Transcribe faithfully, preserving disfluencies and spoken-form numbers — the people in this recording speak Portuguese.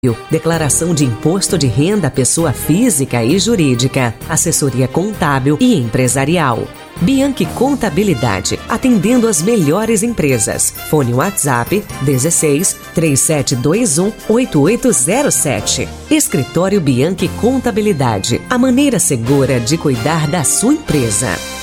declaração de imposto de renda à pessoa física e jurídica, assessoria contábil e empresarial. Bianchi Contabilidade, atendendo as melhores empresas. Fone WhatsApp dezesseis, três sete dois um, oito oito zero sete. Escritório Bianchi Contabilidade, a maneira segura de cuidar da sua empresa.